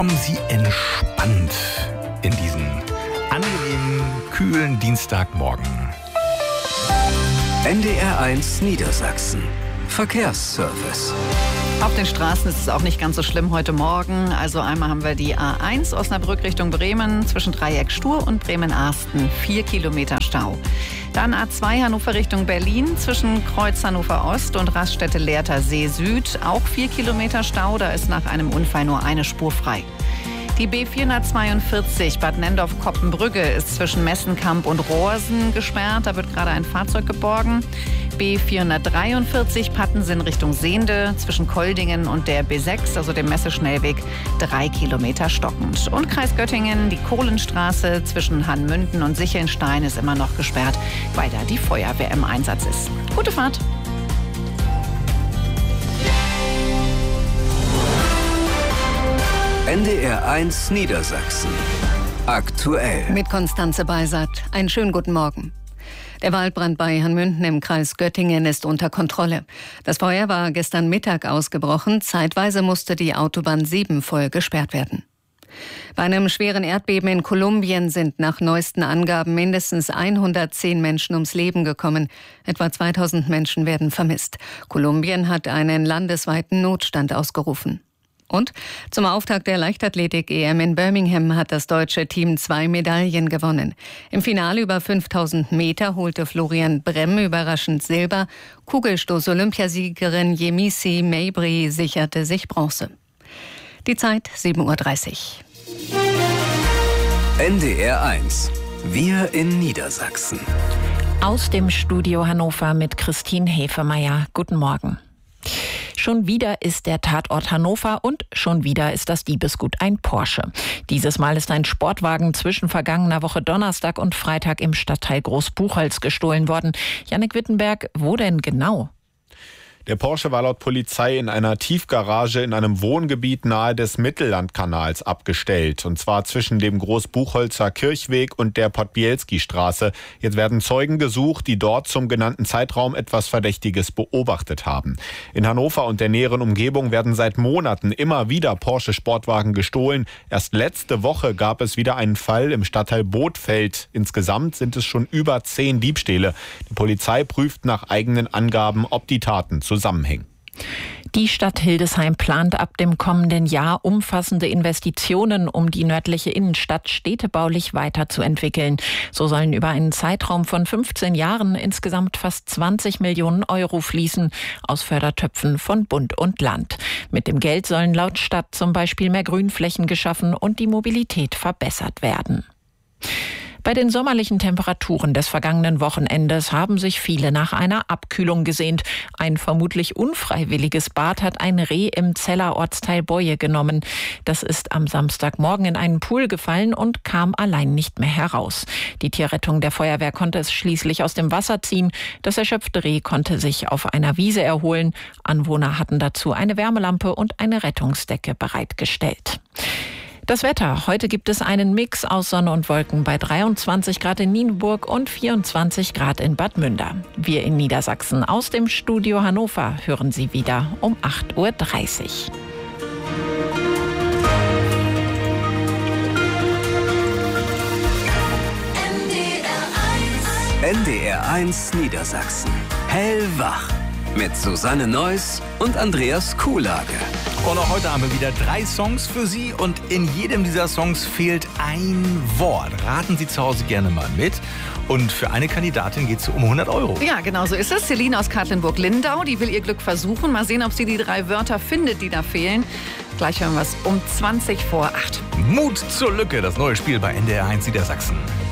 kommen Sie entspannt in diesen angenehmen, kühlen Dienstagmorgen. NDR1 Niedersachsen. Verkehrsservice. Auf den Straßen ist es auch nicht ganz so schlimm heute Morgen. Also einmal haben wir die A1 Osnabrück Richtung Bremen zwischen Dreieck Stur und Bremen-Arsten. 4 Kilometer Stau. Dann A2 Hannover Richtung Berlin zwischen Kreuz Hannover Ost und Raststätte Lehrter See Süd. Auch 4 Kilometer Stau, da ist nach einem Unfall nur eine Spur frei. Die B442 Bad Nendorf-Koppenbrügge ist zwischen Messenkamp und Rohrsen gesperrt. Da wird gerade ein Fahrzeug geborgen. B443 Pattensen Richtung Sehnde zwischen Koldingen und der B6, also dem Messeschnellweg, 3 Kilometer stockend. Und Kreis Göttingen, die Kohlenstraße zwischen Hanmünden und Sichelnstein ist immer noch gesperrt, weil da die Feuerwehr im Einsatz ist. Gute Fahrt! NDR1 Niedersachsen. Aktuell. Mit Konstanze Beisat. Einen schönen guten Morgen. Der Waldbrand bei Hanmünden im Kreis Göttingen ist unter Kontrolle. Das Feuer war gestern Mittag ausgebrochen. Zeitweise musste die Autobahn 7 voll gesperrt werden. Bei einem schweren Erdbeben in Kolumbien sind nach neuesten Angaben mindestens 110 Menschen ums Leben gekommen. Etwa 2000 Menschen werden vermisst. Kolumbien hat einen landesweiten Notstand ausgerufen. Und zum Auftakt der Leichtathletik-EM in Birmingham hat das deutsche Team 2 Medaillen gewonnen. Im Finale über 5000 Meter holte Florian Bremm überraschend Silber. Kugelstoß-Olympiasiegerin Yemisi Mabry sicherte sich Bronze. Die Zeit 7:30 Uhr. NDR1. Wir in Niedersachsen. Aus dem Studio Hannover mit Christine Hefemeyer. Guten Morgen. Schon wieder ist der Tatort Hannover und schon wieder ist das Diebesgut ein Porsche. Dieses Mal ist ein Sportwagen zwischen vergangener Woche Donnerstag und Freitag im Stadtteil Großbuchholz gestohlen worden. Jannik Wittenberg, wo denn genau? Der Porsche war laut Polizei in einer Tiefgarage in einem Wohngebiet nahe des Mittellandkanals abgestellt. Und zwar zwischen dem Großbuchholzer Kirchweg und der Podbielski-Straße. Jetzt werden Zeugen gesucht, die dort zum genannten Zeitraum etwas Verdächtiges beobachtet haben. In Hannover und der näheren Umgebung werden seit Monaten immer wieder Porsche-Sportwagen gestohlen. Erst letzte Woche gab es wieder einen Fall im Stadtteil Bothfeld. Insgesamt sind es schon über 10 Diebstähle. Die Polizei prüft nach eigenen Angaben, ob die Taten zusammenhängen. Die Stadt Hildesheim plant ab dem kommenden Jahr umfassende Investitionen, um die nördliche Innenstadt städtebaulich weiterzuentwickeln. So sollen über einen Zeitraum von 15 Jahren insgesamt fast 20 Millionen Euro fließen aus Fördertöpfen von Bund und Land. Mit dem Geld sollen laut Stadt zum Beispiel mehr Grünflächen geschaffen und die Mobilität verbessert werden. Bei den sommerlichen Temperaturen des vergangenen Wochenendes haben sich viele nach einer Abkühlung gesehnt. Ein vermutlich unfreiwilliges Bad hat ein Reh im Zeller Ortsteil Boye genommen. Das ist am Samstagmorgen in einen Pool gefallen und kam allein nicht mehr heraus. Die Tierrettung der Feuerwehr konnte es schließlich aus dem Wasser ziehen. Das erschöpfte Reh konnte sich auf einer Wiese erholen. Anwohner hatten dazu eine Wärmelampe und eine Rettungsdecke bereitgestellt. Das Wetter. Heute gibt es einen Mix aus Sonne und Wolken bei 23 Grad in Nienburg und 24 Grad in Bad Münder. Wir in Niedersachsen aus dem Studio Hannover hören Sie wieder um 8:30 Uhr. NDR1 Niedersachsen. Hellwach. Mit Susanne Neuss und Andreas Kuhlage. Und auch heute haben wir wieder 3 Songs für Sie und in jedem dieser Songs fehlt ein Wort. Raten Sie zu Hause gerne mal mit. Und für eine Kandidatin geht es um 100 Euro. Ja, genau so ist es. Celine aus Katlenburg-Lindau, die will ihr Glück versuchen. Mal sehen, ob sie die 3 Wörter findet, die da fehlen. Gleich hören wir es um 20 vor 8. Mut zur Lücke, das neue Spiel bei NDR1 Niedersachsen.